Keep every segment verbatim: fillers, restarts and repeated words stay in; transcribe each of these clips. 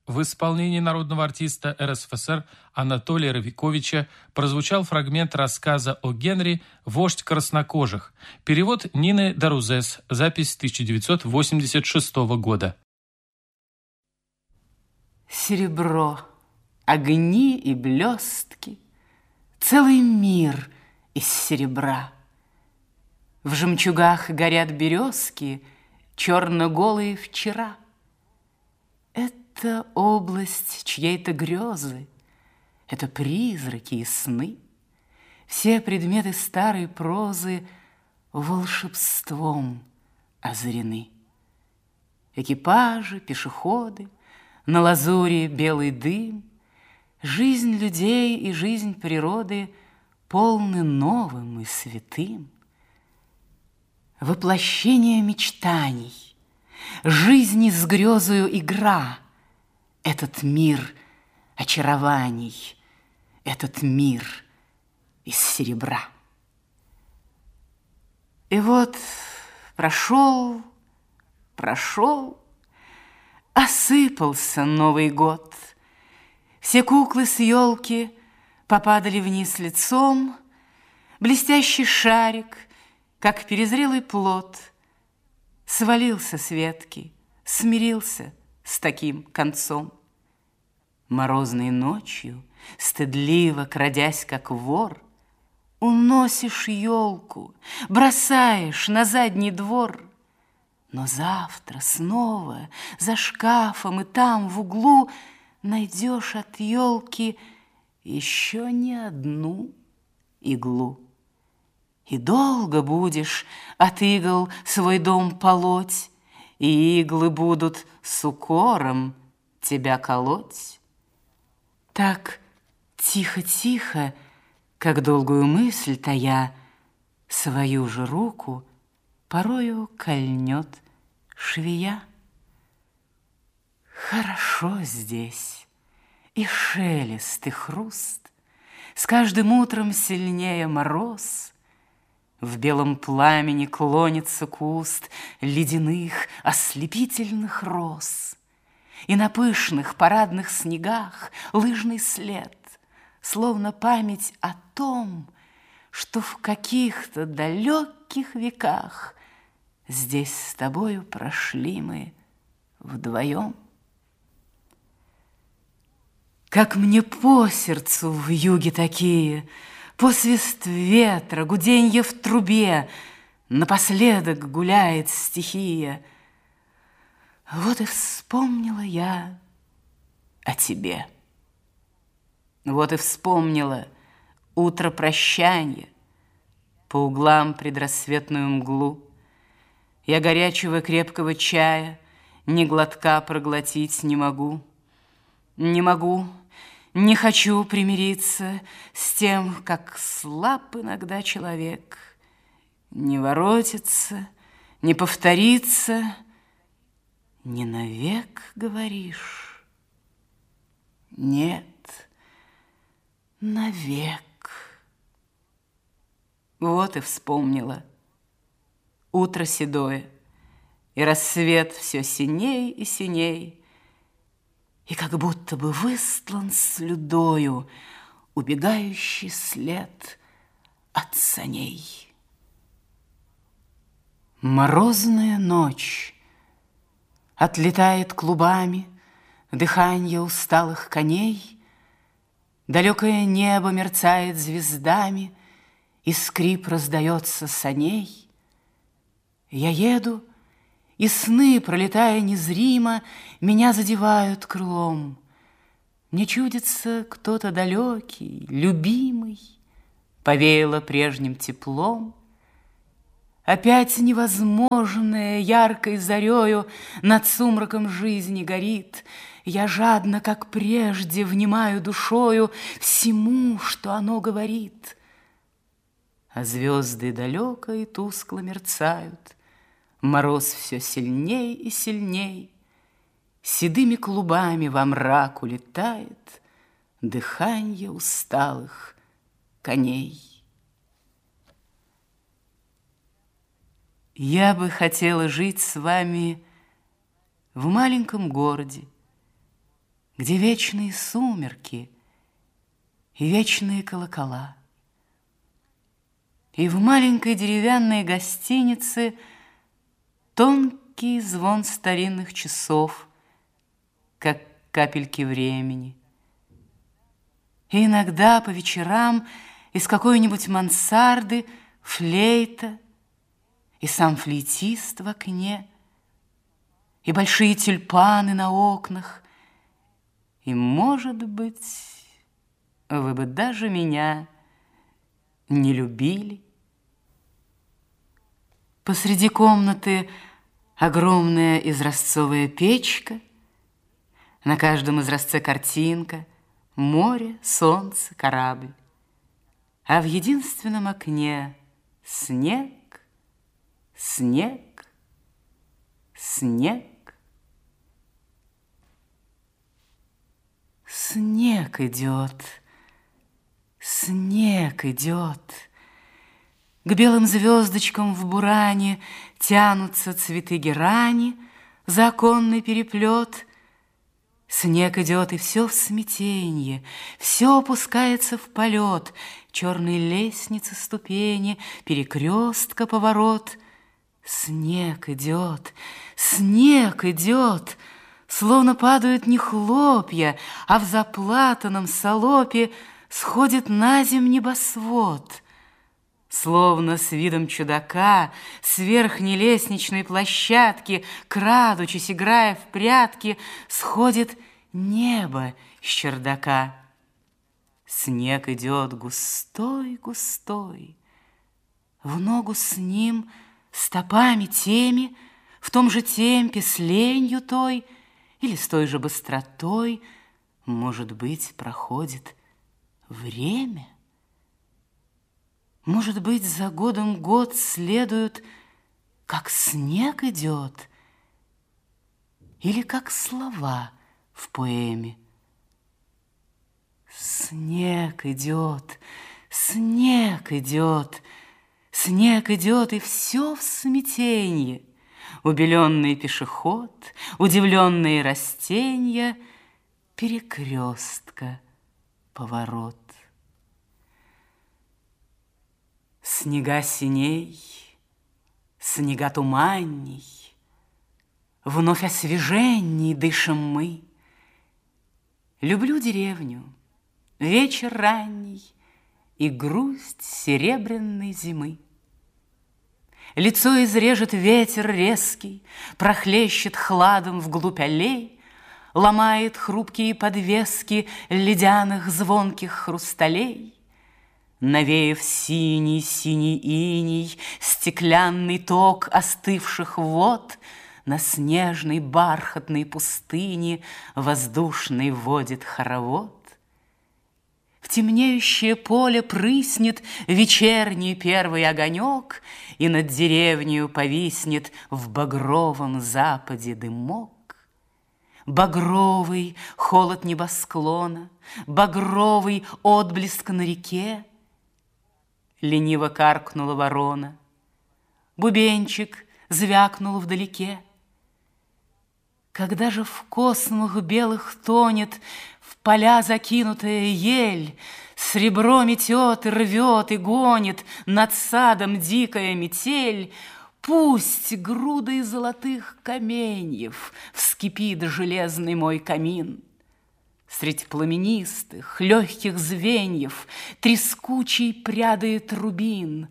В исполнении народного артиста эр эс эф эс эр Анатолия Равиковича прозвучал фрагмент рассказа о Генри «Вождь краснокожих». Перевод Нины Дарузес. Запись тысяча девятьсот восемьдесят шестого года. Серебро, огни и блестки, целый мир из серебра. В жемчугах горят березки, черно-голые вчера. Это область чьей-то грезы, это призраки и сны. Все предметы старой прозы волшебством озарены. Экипажи, пешеходы, на лазуре белый дым. Жизнь людей и жизнь природы полны новым и святым. Воплощение мечтаний, жизни с грезою игра. Этот мир очарований, этот мир из серебра. И вот прошел, прошел, осыпался Новый год. Все куклы с елки попадали вниз лицом. Блестящий шарик, как перезрелый плод, свалился с ветки, смирился с таким концом. Морозной ночью, стыдливо крадясь, как вор, уносишь елку, бросаешь на задний двор. Но завтра снова за шкафом и там в углу найдешь от елки еще не одну иглу. И долго будешь от игл свой дом полоть, и иглы будут с укором тебя колоть. Так тихо-тихо, как долгую мысль тая, свою же руку порою кольнет швея. Хорошо здесь, и шелест, и хруст, с каждым утром сильнее мороз. В белом пламени клонится куст ледяных ослепительных роз. И на пышных парадных снегах лыжный след, словно память о том, что в каких-то далеких веках здесь с тобою прошли мы вдвоем. Как мне по сердцу вьюги такие, посвист ветра, гуденье в трубе, напоследок гуляет стихия. Вот и вспомнила я о тебе. Вот и вспомнила утро прощанья, по углам предрассветную мглу. Я горячего крепкого чая ни глотка проглотить не могу. Не могу, не хочу примириться с тем, как слаб иногда человек. Не воротится, не повторится, не навек, говоришь? Нет, навек. Вот и вспомнила утро седое, и рассвет все синей и синей, и как будто бы выстлан слюдою убегающий след от саней. Морозная ночь отлетает клубами дыханье усталых коней, далекое небо мерцает звездами, и скрип раздается саней. Я еду, и сны, пролетая незримо, меня задевают крылом. Мне чудится кто-то далекий, любимый, повеяло прежним теплом. Опять невозможное яркой зарею над сумраком жизни горит. Я жадно, как прежде, внимаю душою всему, что оно говорит. А звезды далеко и тускло мерцают, мороз все сильней и сильней, седыми клубами во мрак улетает дыханье усталых коней. Я бы хотела жить с вами в маленьком городе, где вечные сумерки и вечные колокола. И в маленькой деревянной гостинице тонкий звон старинных часов, как капельки времени. И иногда по вечерам из какой-нибудь мансарды флейта, и сам флейтист в окне, и большие тюльпаны на окнах. И, может быть, вы бы даже меня не любили. Посреди комнаты огромная изразцовая печка, на каждом изразце картинка, море, солнце, корабль. А в единственном окне снег, снег, снег. Снег идет, снег идет. К белым звездочкам в буране тянутся цветы герани за оконный переплет. Снег идет, и все в смятенье, все опускается в полет. Черные лестницы, ступени, перекрестка, поворот. Снег идет, снег идет, словно падают не хлопья, а в заплатанном салопе сходит на земь небосвод. Словно с видом чудака с верхней лестничной площадки, крадучись, играя в прятки, сходит небо с чердака. Снег идет густой-густой, в ногу с ним стопами теми, в том же темпе с ленью той или с той же быстротой, может быть, проходит время. Может быть, за годом год следует, как снег идет, или как слова в поэме. Снег идет, снег идет, снег идет, и все в смятенье. Убеленный пешеход, удивленные растения, перекрестка, поворот. Снега синей, снега туманней, вновь освеженней дышим мы. Люблю деревню, вечер ранний и грусть серебряной зимы. Лицо изрежет ветер резкий, прохлещет хладом вглубь аллей, ломает хрупкие подвески ледяных звонких хрусталей. Навеяв синий-синий иней, стеклянный ток остывших вод, на снежной бархатной пустыне воздушный водит хоровод. В темнеющее поле прыснет вечерний первый огонек, и над деревнею повиснет в багровом западе дымок. Багровый холод небосклона, багровый отблеск на реке. Лениво каркнула ворона, бубенчик звякнул вдалеке. Когда же в космах белых тонет в поля закинутая ель, с ребро метет и рвет и гонит над садом дикая метель, пусть грудой золотых каменьев вскипит железный мой камин. Средь пламенистых, легких звеньев трескучий прядает рубин.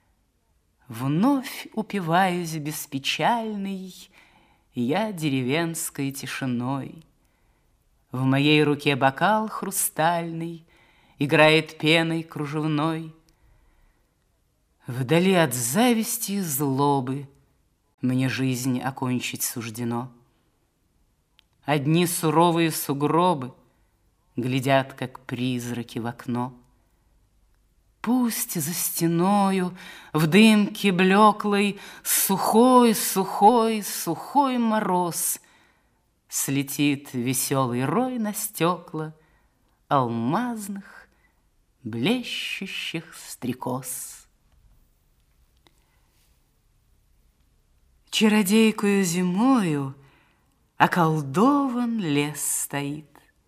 Вновь упиваюсь беспечальной я деревенской тишиной. В моей руке бокал хрустальный играет пеной кружевной. Вдали от зависти и злобы мне жизнь окончить суждено. Одни суровые сугробы глядят, как призраки в окно. Пусть за стеною в дымке блеклой сухой, сухой, сухой мороз слетит веселый рой на стекла алмазных, блещущих стрекоз. Чародейкою зимою околдован лес стоит.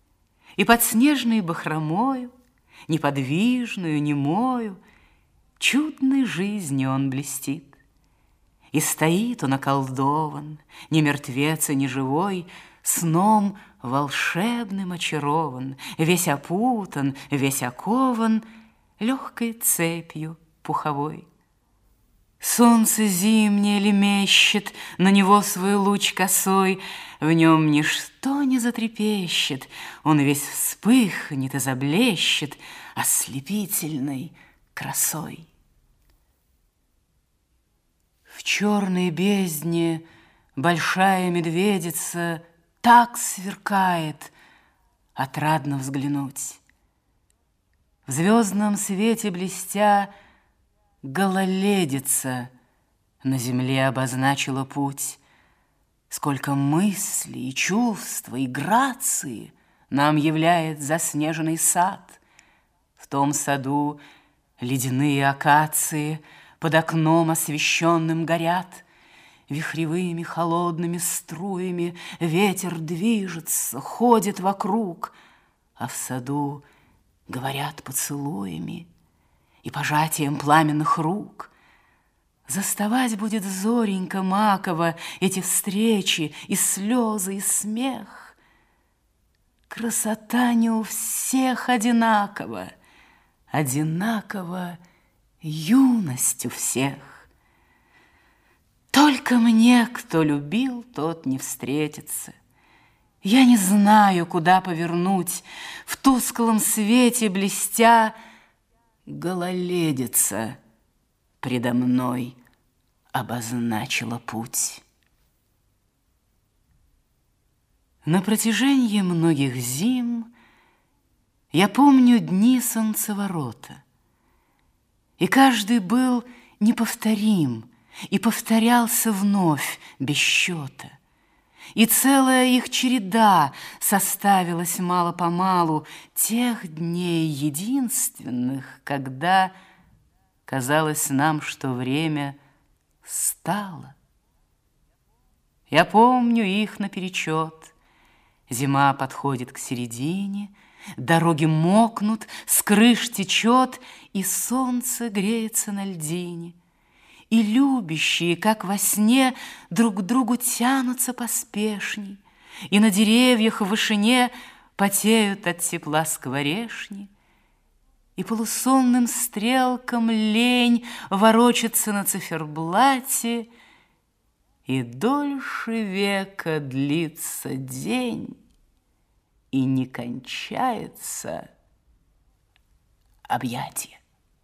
И под снежной бахромою, неподвижную, немою, чудной жизнью он блестит. И стоит он околдован, ни мертвец и ни живой, сном волшебным очарован, весь опутан, весь окован легкой цепью пуховой. Солнце зимнее лемещет, на него свой луч косой, в нем ничто не затрепещет, он весь вспыхнет и заблещет ослепительной красой. В черной бездне большая медведица так сверкает, отрадно взглянуть. В звездном свете блестя, гололедица на земле обозначила путь. Сколько мыслей, и чувства, и грации нам являет заснеженный сад. В том саду ледяные акации под окном освещенным горят. Вихревыми холодными струями ветер движется, ходит вокруг, а в саду говорят поцелуями и пожатием пламенных рук. Заставать будет зоренька Макова эти встречи, и слезы, и смех. Красота не у всех одинакова, одинакова юность у всех. Только мне, кто любил, тот не встретится. Я не знаю, куда повернуть, в тусклом свете блестя, гололедица предо мной обозначила путь. На протяжении многих зим я помню дни солнцеворота, и каждый был неповторим и повторялся вновь без счета. И целая их череда составилась мало-помалу тех дней единственных, когда казалось нам, что время стало. Я помню их наперечет. Зима подходит к середине, дороги мокнут, с крыш течет, и солнце греется на льдине. И любящие, как во сне, друг к другу тянутся поспешней, и на деревьях в вышине потеют от тепла скворешни, и полусонным стрелкам лень ворочаться на циферблате, и дольше века длится день, и не кончается объятие.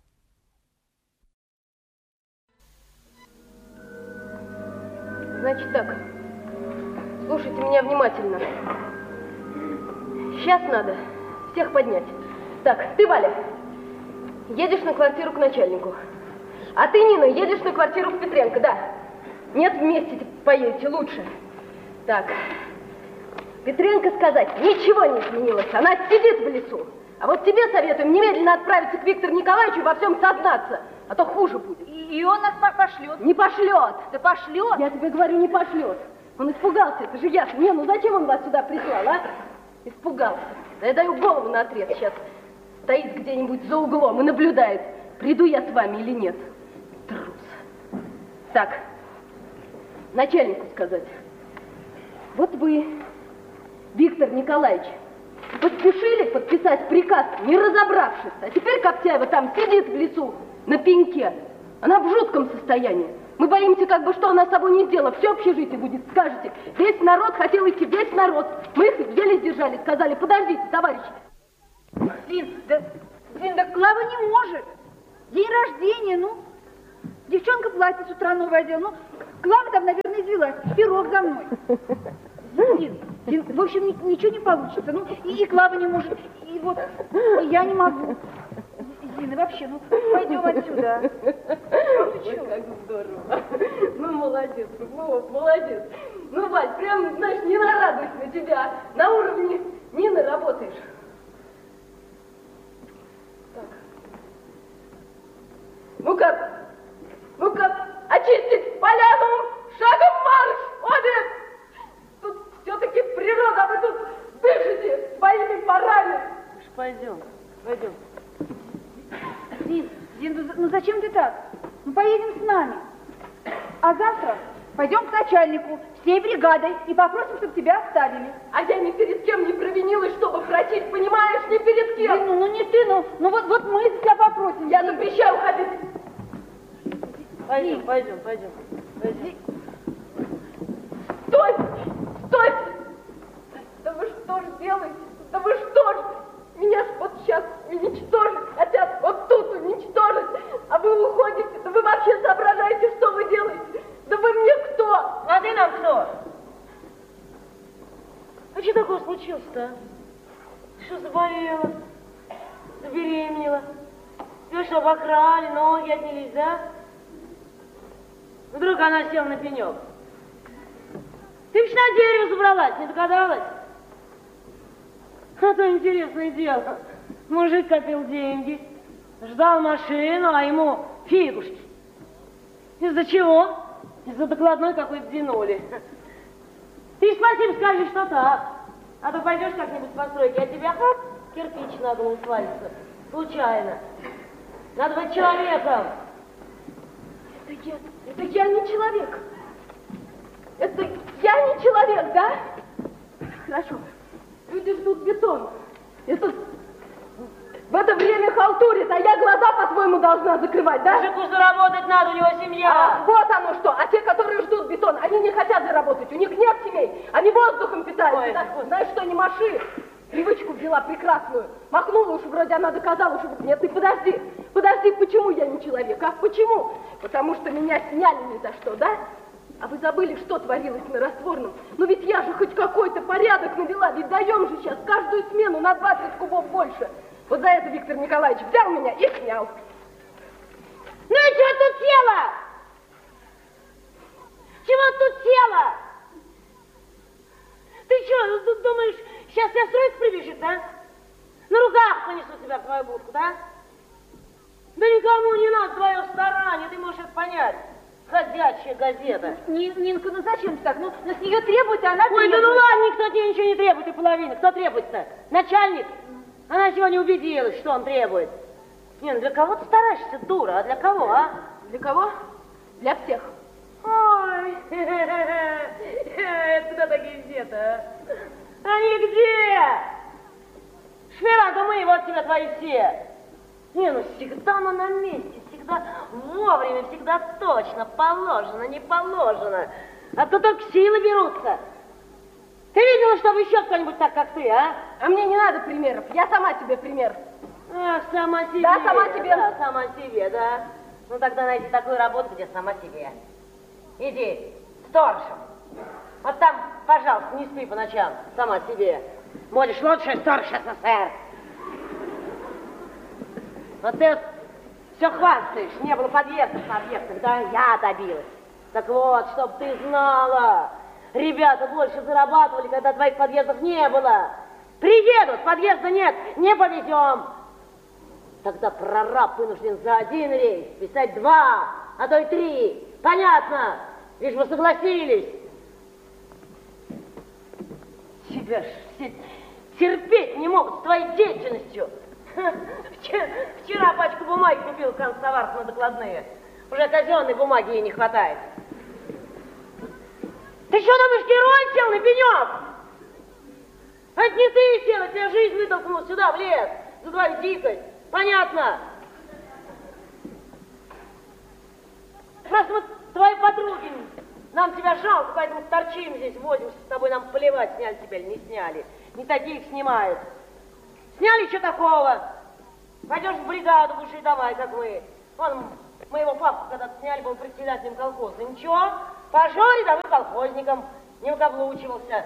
Значит так, слушайте меня внимательно. Сейчас надо всех поднять. Так, ты, Валя, едешь на квартиру к начальнику. А ты, Нина, едешь на квартиру к Петренко, да? Нет, вместе поедете, лучше. Так, Петренко сказать, ничего не изменилось, она сидит в лесу. А вот тебе советуем немедленно отправиться к Виктору Николаевичу и во всем сознаться, а то хуже будет. И он нас пошлет. Не пошлет. Да пошлет. Я тебе говорю, не пошлет. Он испугался, это же ясно. Не, ну зачем он вас сюда прислал, а? Испугался. Да я даю голову на отрез сейчас. Стоит где-нибудь за углом и наблюдает, приду я с вами или нет. Трус. Так, начальнику сказать. Вот вы, Виктор Николаевич, поспешили подписать приказ, не разобравшись. А теперь Коптяева там сидит в лесу на пеньке. Она в жутком состоянии. Мы боимся, как бы, что она с собой не сделала. Все общежитие будет, скажете. Весь народ хотел идти, весь народ. Мы их еле сдержали, сказали, подождите, товарищи. Лин, да, Лин, да Клава не может. День рождения, ну. Девчонка платье с утра новое одела. Ну, Клава там, наверное, извелась. Пирог за мной. Лин, Лин, в общем, ничего не получится. Ну, и, и Клава не может. И вот, и я не могу. Зина, вообще, ну, пойдем отсюда. Ой, как здорово. Ну, молодец, Вов, молодец. Ну, Валь, прям, знаешь, не нарадуюсь на тебя. На уровне Нины работаешь. Так. Ну-ка, ну-ка, очистить поляну, шагом марш, обе! Тут все-таки природа, а вы тут дышите своими парами. пойдем, пойдем. Зин, Зин, ну, ну зачем ты так? Ну поедем с нами. А завтра пойдем к начальнику всей бригадой и попросим, чтобы тебя оставили. А я ни перед кем не провинилась, чтобы просить, понимаешь, ни перед кем. Зин, ну, ну не ты, ну, ну вот, вот мы за тебя попросим. Я запрещаю ходить. Пойдем, пойдем, пойдем. пойдем. Стой! Стой! Да вы что ж делаете? Да вы что ж? Меня ж вот сейчас уничтожить хотят, вот тут уничтожить. А вы уходите, да вы вообще соображаете, что вы делаете? Да вы мне кто? А ты нам кто? А что такое случилось-то, а? Что заболела? Забеременела? Тебя что, обокрали, ноги отнялись, да? Вдруг она села на пенек. Ты ведь на дерево забралась, не догадалась? А то интересное дело. Мужик копил деньги, ждал машину, а ему фигушки. Из-за чего? Из-за докладной какой-то тянули. Ты спасибо скажи, что так. А то пойдешь как-нибудь по стройке, а тебя хоп, кирпич на голову свалится. Случайно. Надо быть человеком. Это я, это я не человек. Это я не человек, да? Хорошо. Люди ждут бетон. Это в это время халтурит, а я глаза, по-твоему, должна закрывать, да? Мужику заработать надо, у него семья. А, вот оно что. А те, которые ждут бетон, они не хотят заработать. У них нет семей. Они воздухом питаются. Ой, да? ой. Знаешь что, не маши. Привычку взяла прекрасную. Махнула уж, вроде она доказала, что... Нет, ты подожди. Подожди, почему я не человек, а? Почему? Потому что меня сняли ни за что, да? А вы забыли, что творилось на Растворном? Ну ведь я же хоть какой-то порядок навела. Ведь даем же сейчас каждую смену на двадцать кубов больше. Вот за это Виктор Николаевич взял меня и снял. Ну и чего тут села? Чего тут села? Ты что, думаешь, сейчас вся стройка прибежит, да? На руках понесу тебя в твою будку, да? Да никому не надо твое старание, ты можешь это понять. Ходячая газета. Нинка, ну зачем ты так? Ну, ну с нее требует, а она Ой, требует. да ну ладно, никто тебе ничего не требует, и половина. Кто требует-то? Начальник? Она сегодня убедилась, что он требует. Не, ну для кого ты стараешься, дура, а для кого, а? Для кого? Для всех. Ой, это куда такие где-то, а? Они где? Шпираты мы, вот тебе твои все. Не, ну всегда она на месте, всегда вовремя, всегда точно, положено, не положено. А то только силы берутся. Ты видела, чтобы еще кто-нибудь так, как ты, а? А мне не надо примеров, я сама тебе пример. Ах, сама себе. Да, сама себе. Да, сама себе, да. Ну тогда найди такую работу, где сама себе. Иди, сторожем. Вот там, пожалуйста, не спи по ночам, сама себе. Будешь лучший сторож СССР. Вот ты вот все хвастаешь, не было подъездов на объектах, да? Я добилась. Так вот, чтоб ты знала, ребята больше зарабатывали, когда твоих подъездов не было. Приедут, подъезда нет, не повезем. Тогда прораб вынужден за один рейс писать два, а то и три. Понятно? Лишь бы согласились. Тебя ж все терпеть не могут с твоей деятельностью. Вчера, вчера пачку бумаги купил канцтоваров на докладные. Уже казенной бумаги ей не хватает. Ты что думаешь, герой сел на пенек? А это не ты села, тебя жизнь вытолкнула сюда, в лес, за твою дикость. Понятно? Просто вот твои подруги, нам тебя жалко, поэтому торчим здесь, возимся с тобой, нам плевать, сняли тебя или не сняли. Не таких снимают. Сняли, что такого? Пойдешь в бригаду, будешь и давай, как мы. Вон, моего папу когда-то сняли, был председателем колхоза. Ничего, пошел рядовым колхозником, не выкаблучивался.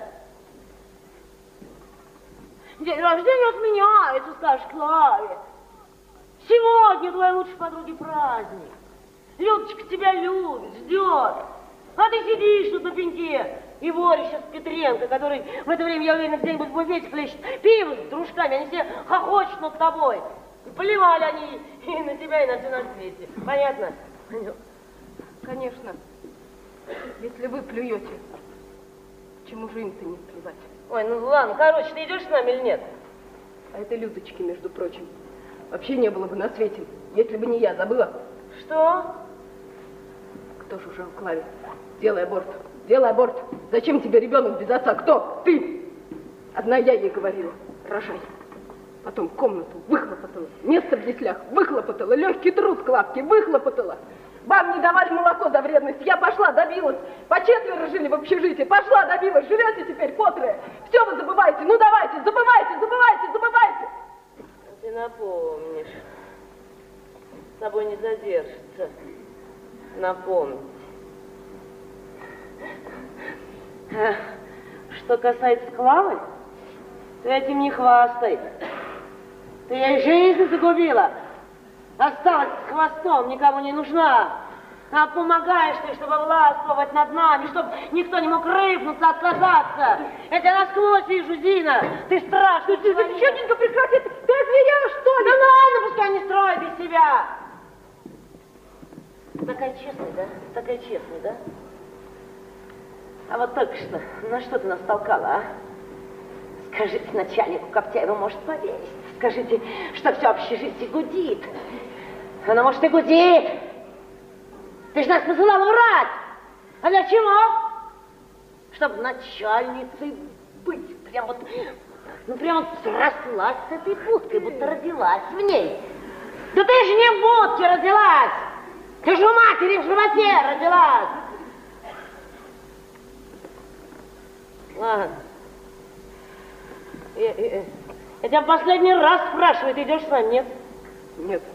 День рождения отменяется, скажешь Клаве. Сегодня твоей лучшей подруги праздник. Людочка тебя любит, ждет. А ты сидишь тут на пеньке и борешься с Петренко, который в это время, я уверена, где-нибудь в буфете плещет пиво с дружками. Они все хохочут над тобой. И поливали они и на тебя, и на все на свете. Понятно? Конечно. Если вы плюете, чему же им-то не плевать? Ой, ну ладно, короче, ты идешь с нами или нет? А это Людочки, между прочим. Вообще не было бы на свете, если бы не я. Забыла? Что? Кто ж уже в Клаве? Делай аборт. Делай аборт. Зачем тебе ребенок без отца? Кто? Ты. Одна я ей говорила. Рожай. Потом комнату выхлопотала. Место в яслях выхлопотала. Легкий труд Клавки выхлопотала. Вам не давали молоко за вредность. Я пошла, добилась. По четверо жили в общежитии. Пошла, добилась. Живете теперь по трое. Все вы забываете. Ну давайте, забывайте, забывайте, забывайте. Ты напомнишь. С тобой не задержится. Напомнить. Что касается Клавы, ты этим не хвастай. Ты ей жизнь загубила. Осталась с хвостом, никому не нужна. А помогаешь ты, чтобы властвовать над нами, чтобы никто не мог рыпнуться, отказаться. Это я насквозь вижу, Зина. Ты страшный Ты, человек. Тетенька, прекрати, ты озверела, что ли? Да ладно, пускай не строит из себя. Такая честная, да? Такая честная, да? А вот только что, на что ты нас толкала, а? Скажите начальнику Коптяеву, может повесить. Скажите, что все общежитие гудит. Оно, может, и гудит. Ты же нас посылала врать. А для чего? Чтобы начальницей быть. Прям вот, ну прям вот срослась с этой будкой, будто родилась в ней. Да ты же не в будке родилась. Ты же у матери в животе родилась. Ладно. Я, я, я тебя последний раз спрашиваю, ты идешь с нами, нет? Нет.